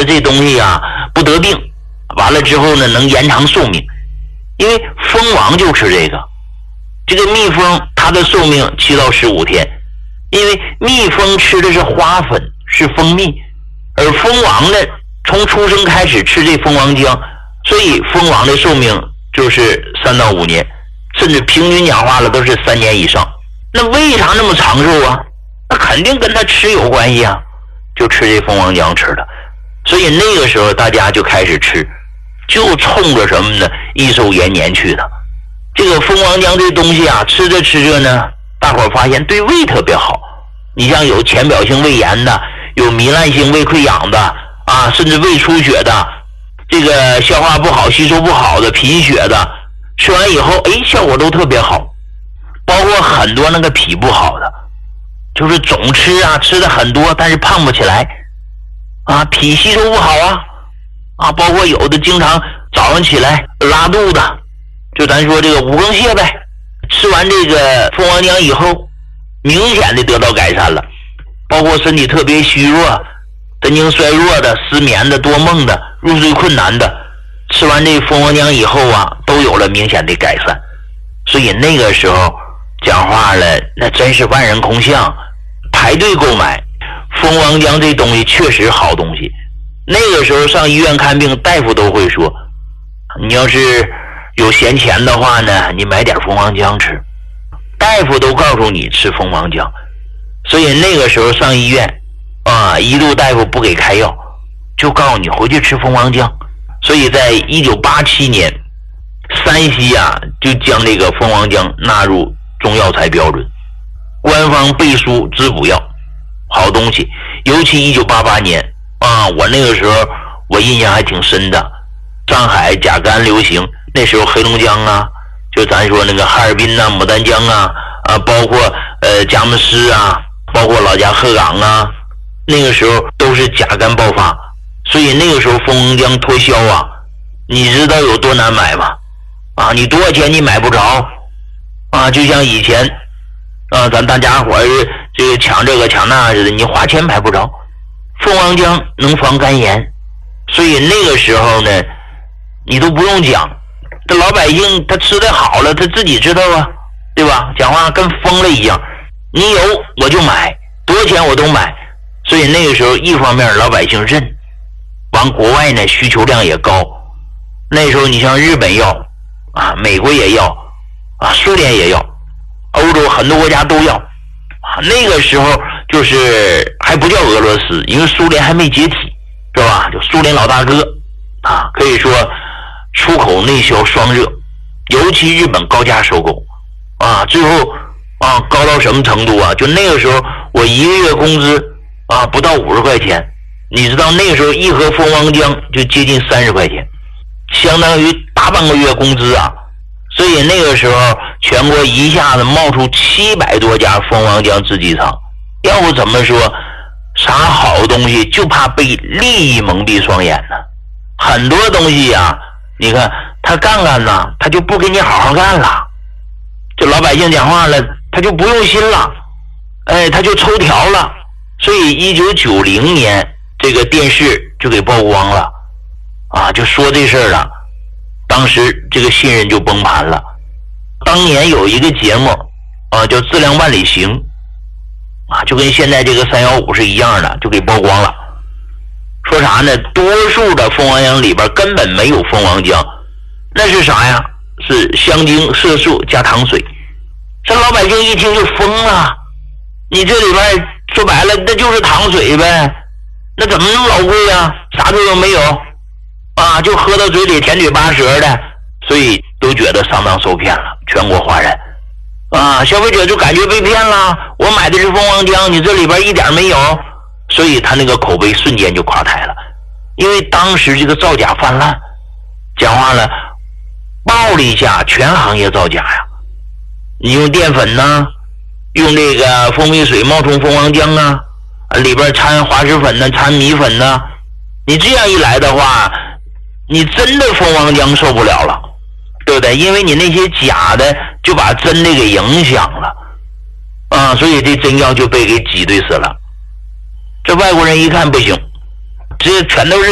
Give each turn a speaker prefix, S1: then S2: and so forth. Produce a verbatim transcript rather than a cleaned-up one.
S1: 了这东西啊不得病，完了之后呢能延长寿命。因为蜂王就吃这个，这个蜜蜂它的寿命七到十五天，因为蜜蜂吃的是花粉，是蜂蜜，而蜂王呢从出生开始吃这蜂王浆，所以蜂王的寿命就是三到五年，甚至平均讲话了都是三年以上。那为啥那么长寿啊？那肯定跟他吃有关系啊，就吃这蜂王浆吃的。所以那个时候大家就开始吃，就冲着什么呢？益寿延年去的。这个蜂王浆这东西啊，吃着吃着呢，大伙儿发现对胃特别好。你像有浅表性胃炎的，有糜烂性胃溃疡的啊，甚至胃出血的，这个消化不好、吸收不好的、贫血的，吃完以后，哎，效果都特别好。包括很多那个脾不好的，就是总吃啊，吃的很多，但是胖不起来啊，脾吸收不好啊。啊，包括有的经常早上起来拉肚子，就咱说这个五更泻呗，吃完这个蜂王浆以后，明显的得到改善了。包括身体特别虚弱、神经衰弱的、失眠的、多梦的、入睡困难的，吃完这蜂王浆以后啊，都有了明显的改善。所以那个时候讲话了，那真是万人空巷，排队购买蜂王浆这东西确实好东西。那个时候上医院看病，大夫都会说，你要是有闲钱的话呢，你买点蜂王浆吃。大夫都告诉你吃蜂王浆。所以那个时候上医院啊，一路大夫不给开药，就告诉你回去吃蜂王浆。所以在一九八七年，山西啊就将这个蜂王浆纳入中药材标准，官方背书滋补药，好东西。尤其一九八八年啊，我那个时候我印象还挺深的，上海甲肝流行，那时候黑龙江啊，就咱说那个哈尔滨啊、牡丹江啊，啊，包括呃佳木斯啊，包括老家鹤岗啊，那个时候都是甲肝爆发，所以那个时候蜂王浆脱销啊，你知道有多难买吗？啊，你多少钱你买不着啊，就像以前啊，咱大家伙儿这个抢这个抢那似的，你花钱买不着。蜂王浆能防肝炎，所以那个时候呢，你都不用讲，这老百姓他吃的好了，他自己知道啊，对吧？讲话跟疯了一样，你有我就买，多少钱我都买。所以那个时候一方面老百姓认，完国外呢需求量也高。那时候你像日本要啊，美国也要啊，苏联也要，欧洲很多国家都要啊。那个时候就是还不叫俄罗斯，因为苏联还没解体，是吧？就苏联老大哥啊，可以说出口内销双热，尤其日本高价收购啊，最后啊高到什么程度啊？就那个时候我一个月工资啊不到五十块钱，你知道那个时候一盒蜂王浆就接近三十块钱，相当于大半个月工资啊。所以那个时候全国一下子冒出七百多家蜂王浆制剂厂，要不怎么说啥好东西就怕被利益蒙蔽双眼呢？很多东西呀、啊，你看他干干呢，他就不给你好好干了，就老百姓讲话了，他就不用心了，哎，他就抽条了。所以一九九零年这个电视就给曝光了啊，就说这事儿了。当时这个信任就崩盘了。当年有一个节目啊，叫《质量万里行》啊，就跟现在这个三幺五是一样的，就给曝光了。说啥呢？多数的蜂王浆里边根本没有蜂王浆，那是啥呀？是香精、色素加糖水。这老百姓一听就疯了，你这里边说白了那就是糖水呗，那怎么那么老贵啊？啥作用没有啊？就喝到嘴里甜嘴巴舌的，所以都觉得上当受骗了，全国哗然啊！消费者就感觉被骗了，我买的是蜂王浆，你这里边一点没有，所以他那个口碑瞬间就垮台了。因为当时这个造假泛滥，讲话了，暴力下全行业造假呀。你用淀粉呢，用这个蜂蜜水冒充蜂王浆啊，里边掺滑石粉呢，掺米粉呢，你这样一来的话，你真的蜂王浆受不了了，对不对？因为你那些假的就把真的给影响了啊，所以这真药就被给挤兑死了。这外国人一看不行，这全都是